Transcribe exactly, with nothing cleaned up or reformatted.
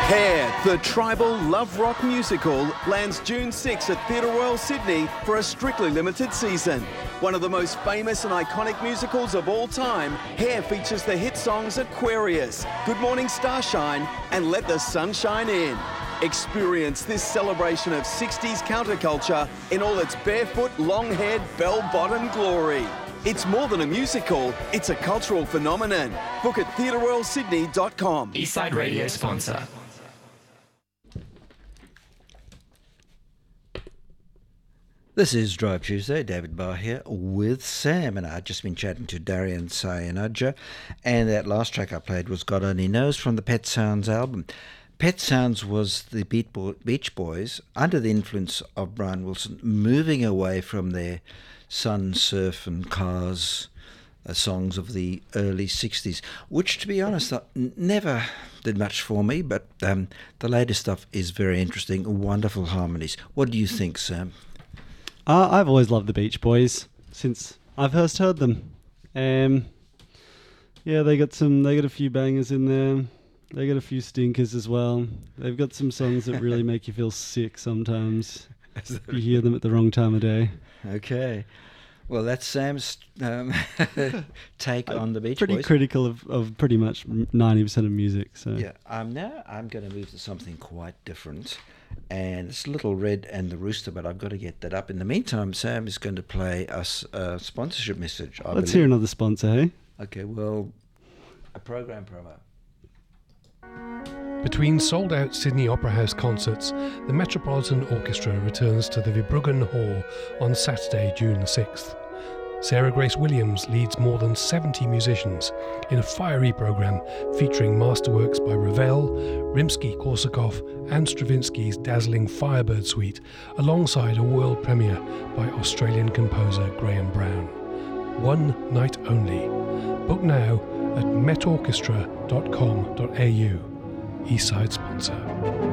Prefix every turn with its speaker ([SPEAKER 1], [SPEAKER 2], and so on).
[SPEAKER 1] Hair, the tribal love rock musical, lands June sixth at Theatre Royal Sydney for a strictly limited season. One of the most famous and iconic musicals of all time, Hair features the hit songs Aquarius, Good Morning Starshine and Let the Sun Shine In. Experience this celebration of sixties counterculture in all its barefoot, long-haired, bell-bottom glory. It's more than a musical, it's a cultural phenomenon. Book at theatre royal sydney dot com.
[SPEAKER 2] Eastside Radio sponsor.
[SPEAKER 3] This is Drive Tuesday. David Barr here with Sam, and I've just been chatting to Darian Sayanaja, and that last track I played was God Only Knows from the Pet Sounds album. Pet Sounds was the Beach Boys, under the influence of Brian Wilson, moving away from their sun, surf and cars uh, songs of the early sixties, which, to be honest, uh, never did much for me, but um, the latest stuff is very interesting, wonderful harmonies. What do you think, Sam?
[SPEAKER 4] Uh, I've always loved the Beach Boys since I first heard them. Um, yeah, they got some. They got a few bangers in there. They got a few stinkers as well. They've got some songs that really make you feel sick sometimes. You hear them at the wrong time of day.
[SPEAKER 3] Okay. Well, that's Sam's um, take on the Beach
[SPEAKER 4] pretty
[SPEAKER 3] Boys.
[SPEAKER 4] Pretty critical of, of pretty much ninety percent of music. So
[SPEAKER 3] yeah. Um, now I'm going to move to something quite different. And it's Little Red and the Rooster, but I've got to get that up. In the meantime, Sam is going to play us a sponsorship message. I
[SPEAKER 4] Let's
[SPEAKER 3] believe.
[SPEAKER 4] hear another sponsor, hey?
[SPEAKER 3] Okay, well, a program promo.
[SPEAKER 5] Between sold-out Sydney Opera House concerts, the Metropolitan Orchestra returns to the Verbruggen Hall on Saturday, June the sixth. Sarah Grace Williams leads more than seventy musicians in a fiery programme featuring masterworks by Ravel, Rimsky-Korsakov and Stravinsky's dazzling Firebird Suite, alongside a world premiere by Australian composer Graham Brown. One night only. Book now at met orchestra dot com dot a u. Eastside sponsor.